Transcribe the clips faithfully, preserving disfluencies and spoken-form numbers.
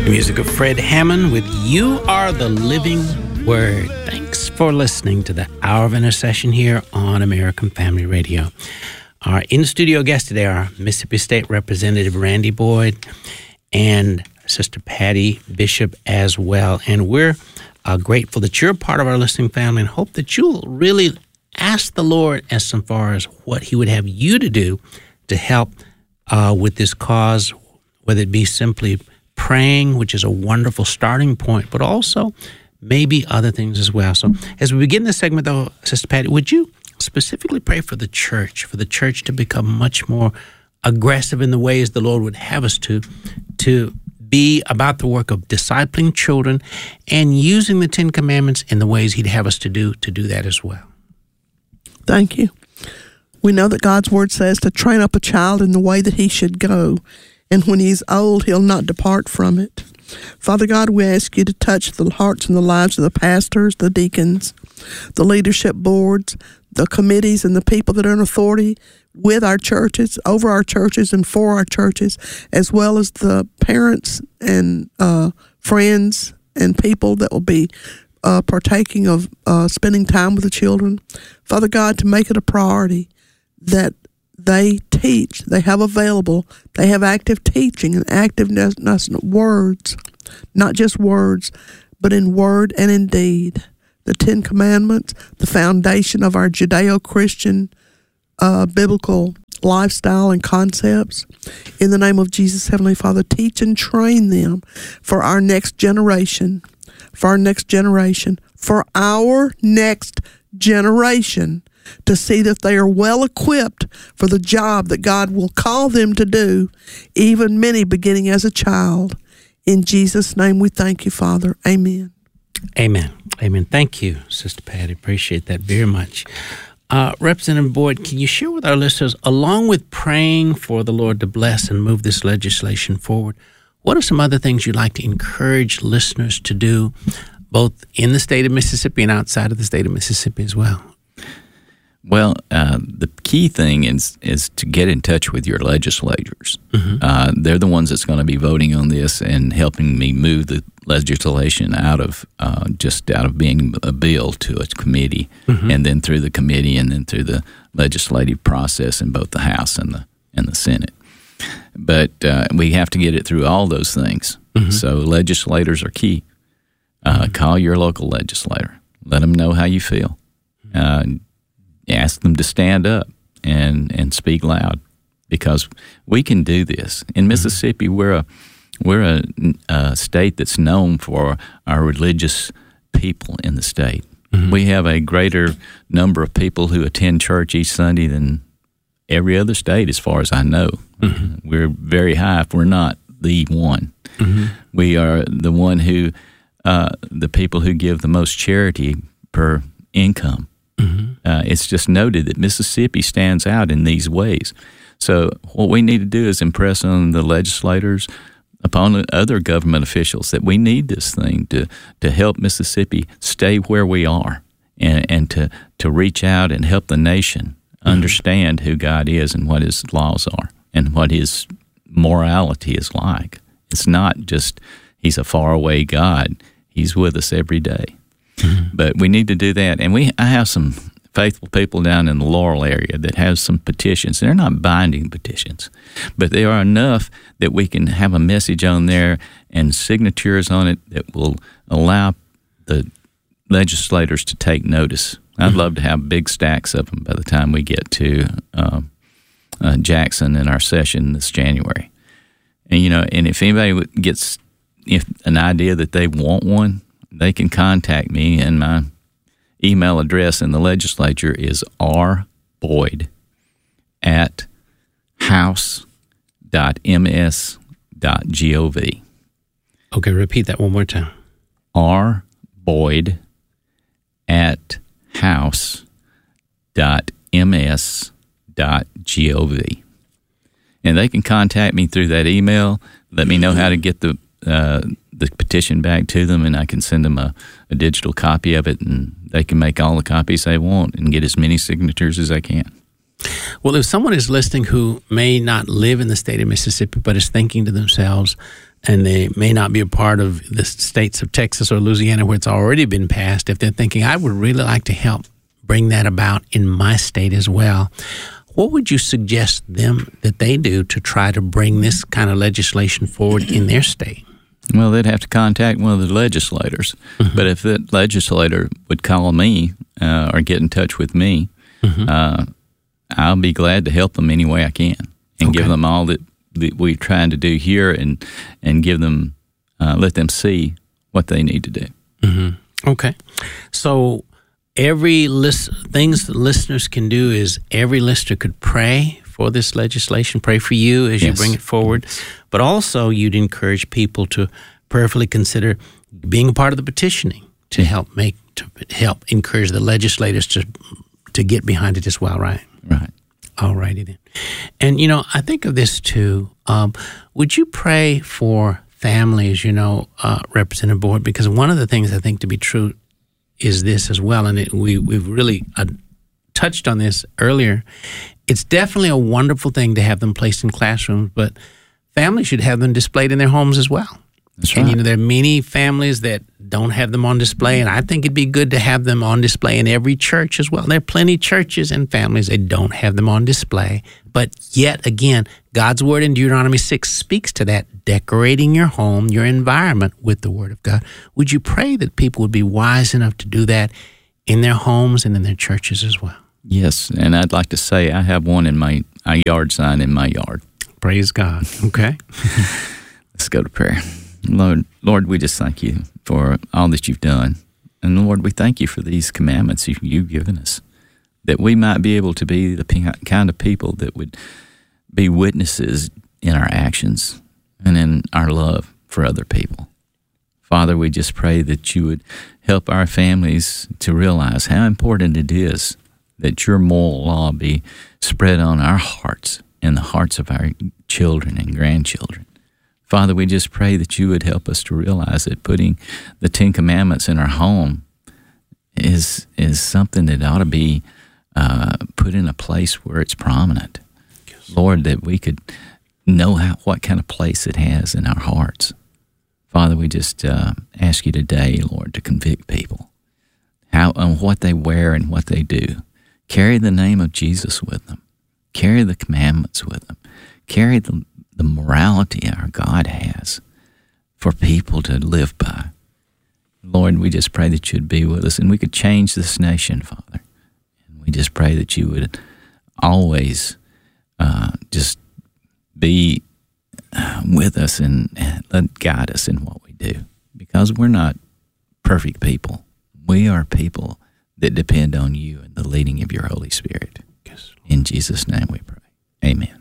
Music of Fred Hammond with You Are the Living Word. Thanks for listening to the Hour of Intercession here on American Family Radio. Our in-studio guests today are Mississippi State Representative Randy Boyd and Sister Patty Bishop as well. And we're uh, grateful that you're a part of our listening family and hope that you'll really ask the Lord as far as what He would have you to do to help uh, with this cause, whether it be simply praying, which is a wonderful starting point, but also maybe other things as well. So as we begin this segment, though, Sister Patty, would you specifically pray for the church, for the church to become much more aggressive in the ways the Lord would have us to, to be about the work of discipling children and using the Ten Commandments in the ways He'd have us to do, to do that as well? Thank you. We know that God's Word says to train up a child in the way that he should go, and when he's old, he'll not depart from it. Father God, we ask you to touch the hearts and the lives of the pastors, the deacons, the leadership boards, the committees, and the people that are in authority with our churches, over our churches, and for our churches, as well as the parents and uh, friends and people that will be uh, partaking of uh, spending time with the children. Father God, to make it a priority that they teach, they have available, they have active teaching and active words, not just words, but in word and in deed. The Ten Commandments, the foundation of our Judeo-Christian uh, biblical lifestyle and concepts. In the name of Jesus, Heavenly Father, teach and train them for our next generation, for our next generation, for our next generation, to see that they are well equipped for the job that God will call them to do, even many beginning as a child. In Jesus' name we thank you, Father. Amen. Amen. Amen. Thank you, Sister Patty. Appreciate that very much. Uh, Representative Boyd, can you share with our listeners, along with praying for the Lord to bless and move this legislation forward, what are some other things you'd like to encourage listeners to do, both in the state of Mississippi and outside of the state of Mississippi as well? Well, uh, the key thing is is to get in touch with your legislators. Mm-hmm. Uh, they're the ones that's going to be voting on this and helping me move the legislation out of uh, just out of being a bill to a committee, mm-hmm. and then through the committee, and then through the legislative process in both the House and the and the Senate. But uh, we have to get it through all those things. Mm-hmm. So legislators are key. Uh, mm-hmm. Call your local legislator. Let them know how you feel. Uh, Ask them to stand up and, and speak loud, because we can do this. In Mississippi, we're a we're a, a state that's known for our religious people in the state. Mm-hmm. We have a greater number of people who attend church each Sunday than every other state, as far as I know. Mm-hmm. We're very high if we're not the one. Mm-hmm. We are the one who, uh, the people who give the most charity per income. Mm-hmm. Uh, it's just noted that Mississippi stands out in these ways. So what we need to do is impress on the legislators, upon the other government officials, that we need this thing to, to help Mississippi stay where we are, and, and to, to reach out and help the nation mm-hmm. understand who God is and what His laws are and what His morality is like. It's not just He's a faraway God. He's with us every day. Mm-hmm. But we need to do that. And we I have some faithful people down in the Laurel area that have some petitions. They're not binding petitions, but they are enough that we can have a message on there and signatures on it that will allow the legislators to take notice. I'd mm-hmm. love to have big stacks of them by the time we get to uh, uh, Jackson in our session this January. And, you know, and if anybody gets if an idea that they want one, they can contact me, and my email address in the legislature is rboyd at house dot m s dot gov. Okay, repeat that one more time. rboyd at house dot m s dot gov. And they can contact me through that email, let me know how to get the uh, the petition back to them, and I can send them a, a digital copy of it, and they can make all the copies they want and get as many signatures as they can. Well, if someone is listening who may not live in the state of Mississippi but is thinking to themselves, and they may not be a part of the states of Texas or Louisiana where it's already been passed, if they're thinking, I would really like to help bring that about in my state as well, what would you suggest them that they do to try to bring this kind of legislation forward in their state? Well, they'd have to contact one of the legislators. Mm-hmm. But if that legislator would call me uh, or get in touch with me, mm-hmm. uh, I'll be glad to help them any way I can and okay. give them all that, that we're trying to do here and and give them, uh, let them see what they need to do. Mm-hmm. Okay. So every list, things that listeners can do is every listener could pray for this legislation, pray for you as yes. you bring it forward. But also you'd encourage people to prayerfully consider being a part of the petitioning to help make, to help encourage the legislators to to get behind it as well, right? Right. All righty then. And, you know, I think of this too. Um, would you pray for families, you know, uh, Representative Boyd? Because one of the things I think to be true is this as well, and it, we, we've really uh, touched on this earlier. It's definitely a wonderful thing to have them placed in classrooms, but families should have them displayed in their homes as well. That's and, right. you know, there are many families that don't have them on display, and I think it'd be good to have them on display in every church as well. There are plenty of churches and families that don't have them on display. But yet again, God's Word in Deuteronomy six speaks to that, decorating your home, your environment with the Word of God. Would you pray that people would be wise enough to do that in their homes and in their churches as well? Yes, and I'd like to say I have one in my a yard sign in my yard. Praise God. Okay. Let's go to prayer. Lord, Lord, we just thank you for all that you've done. And Lord, we thank you for these commandments you've given us, that we might be able to be the kind of people that would be witnesses in our actions and in our love for other people. Father, we just pray that you would help our families to realize how important it is that your moral law be spread on our hearts and the hearts of our children and grandchildren. Father, we just pray that you would help us to realize that putting the Ten Commandments in our home is is something that ought to be uh, put in a place where it's prominent. Yes. Lord, that we could know how, what kind of place it has in our hearts. Father, we just uh, ask you today, Lord, to convict people how on what they wear and what they do. Carry the name of Jesus with them. Carry the commandments with them. Carry the the morality our God has for people to live by. Lord, we just pray that you'd be with us and we could change this nation, Father. And we just pray that you would always uh, just be uh, with us and, and guide us in what we do. Because we're not perfect people. We are people that depend on you and the leading of your Holy Spirit. Yes. In Jesus' name we pray. Amen.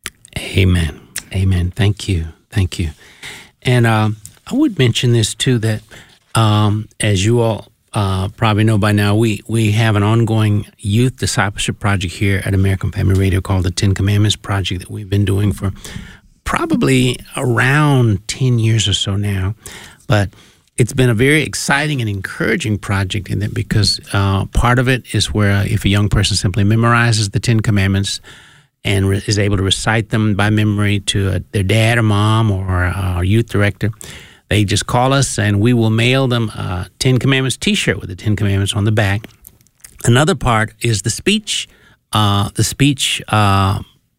Amen. Amen. Thank you. Thank you. And um, I would mention this too, that um, as you all uh, probably know by now, we, we have an ongoing youth discipleship project here at American Family Radio called the Ten Commandments Project that we've been doing for probably around ten years or so now. But it's been a very exciting and encouraging project in that because uh, part of it is where if a young person simply memorizes the Ten Commandments and re- is able to recite them by memory to uh, their dad or mom or our uh, youth director, they just call us and we will mail them a Ten Commandments t-shirt with the Ten Commandments on the back. Another part is the speech, uh, the speech uh,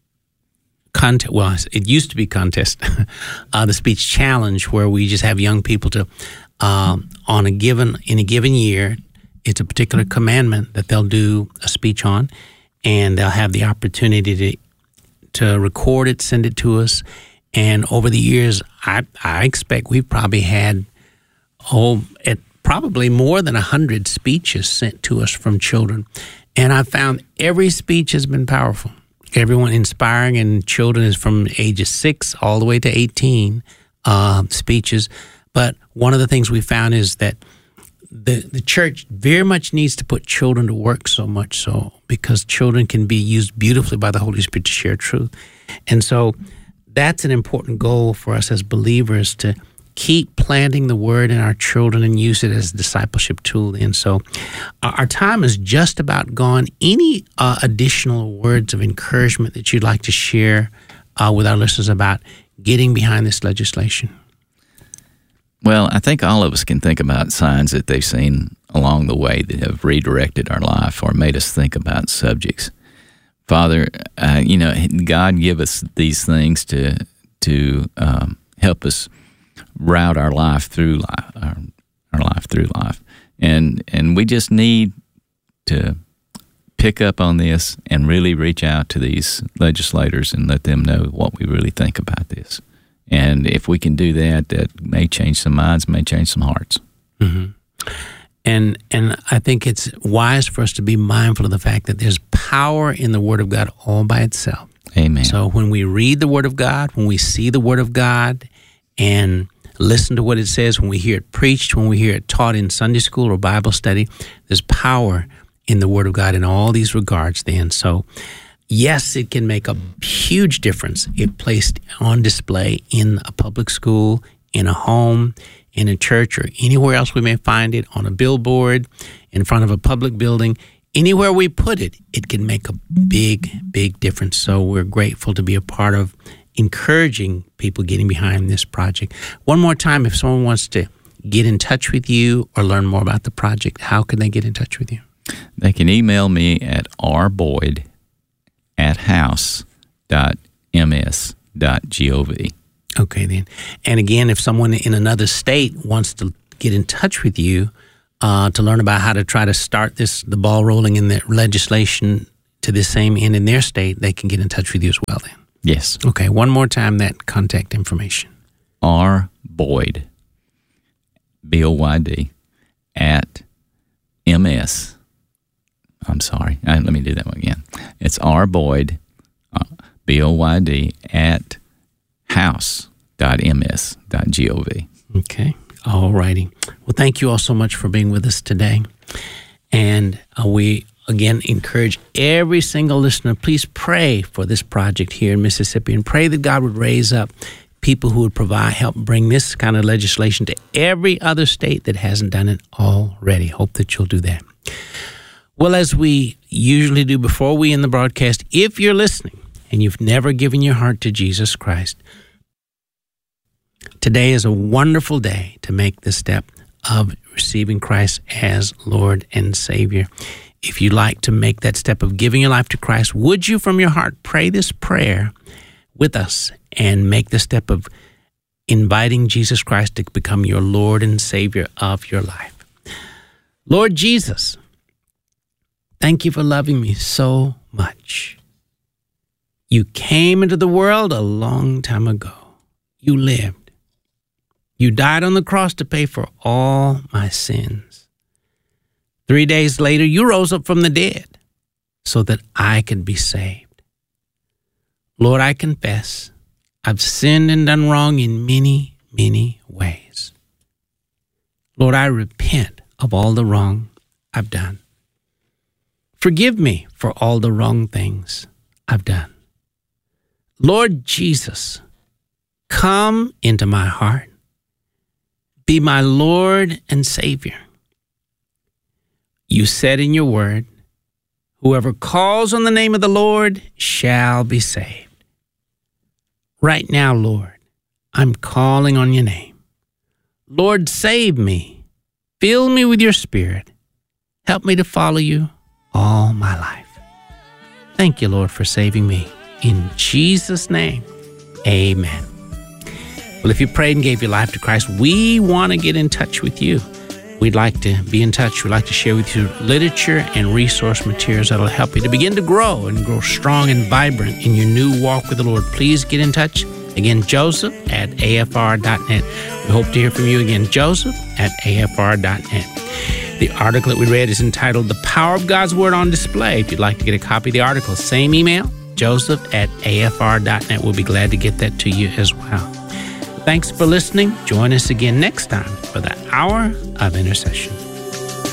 contest. Well, it used to be contest, uh, the speech challenge, where we just have young people to, um, on a given in a given year, it's a particular commandment that they'll do a speech on. And they'll have the opportunity to to record it, send it to us. And over the years, I, I expect we've probably had, oh, at probably more than one hundred speeches sent to us from children. And I found every speech has been powerful. Everyone inspiring, and children is from ages six all the way to eighteen uh, speeches. But one of the things we found is that The, the church very much needs to put children to work so much so because children can be used beautifully by the Holy Spirit to share truth. And so that's an important goal for us as believers to keep planting the word in our children and use it as a discipleship tool. And so uh, our time is just about gone. Any uh, additional words of encouragement that you'd like to share uh, with our listeners about getting behind this legislation? Well, I think all of us can think about signs that they've seen along the way that have redirected our life or made us think about subjects. Father, uh, you know, God give us these things to to um, help us route our life through life, our, our life through life, and and we just need to pick up on this and really reach out to these legislators and let them know what we really think about this. And if we can do that, that may change some minds, may change some hearts. Mm-hmm. And and I think it's wise for us to be mindful of the fact that there's power in the Word of God all by itself. Amen. So when we read the Word of God, when we see the Word of God and listen to what it says, when we hear it preached, when we hear it taught in Sunday school or Bible study, there's power in the Word of God in all these regards then. So yes, it can make a huge difference if placed on display in a public school, in a home, in a church, or anywhere else we may find it, on a billboard, in front of a public building. Anywhere we put it, it can make a big, big difference. So we're grateful to be a part of encouraging people getting behind this project. One more time, if someone wants to get in touch with you or learn more about the project, how can they get in touch with you? They can email me at rboyd at house dot m s dot gov. Okay, then. And again, if someone in another state wants to get in touch with you uh, to learn about how to try to start this, the ball rolling in the legislation to the same end in their state, they can get in touch with you as well then. Yes. Okay, one more time that contact information. R. Boyd, B O Y D, at M S. I'm sorry. Uh, let me do that one again. It's R. Boyd, uh, B O Y D, at house dot m s dot gov. Okay. All righty. Well, thank you all so much for being with us today. And uh, we, again, encourage every single listener, please pray for this project here in Mississippi and pray that God would raise up people who would provide, help bring this kind of legislation to every other state that hasn't done it already. Hope that you'll do that. Well, as we usually do before we end the broadcast, if you're listening and you've never given your heart to Jesus Christ, today is a wonderful day to make the step of receiving Christ as Lord and Savior. If you'd like to make that step of giving your life to Christ, would you from your heart pray this prayer with us and make the step of inviting Jesus Christ to become your Lord and Savior of your life? Lord Jesus, thank you for loving me so much. You came into the world a long time ago. You lived. You died on the cross to pay for all my sins. Three days later, you rose up from the dead so that I could be saved. Lord, I confess I've sinned and done wrong in many, many ways. Lord, I repent of all the wrong I've done. Forgive me for all the wrong things I've done. Lord Jesus, come into my heart. Be my Lord and Savior. You said in your word, whoever calls on the name of the Lord shall be saved. Right now, Lord, I'm calling on your name. Lord, save me. Fill me with your Spirit. Help me to follow you all my life. Thank you, Lord, for saving me. In Jesus' name, amen. Well, if you prayed and gave your life to Christ, we want to get in touch with you. We'd like to be in touch. We'd like to share with you literature and resource materials that will help you to begin to grow and grow strong and vibrant in your new walk with the Lord. Please get in touch. Again, Joseph at a f r dot net. We hope to hear from you again, Joseph at a f r dot net. The article that we read is entitled The Power of God's Word on Display. If you'd like to get a copy of the article, same email, Joseph at a f r dot net. We'll be glad to get that to you as well. Thanks for listening. Join us again next time for the Hour of Intercession.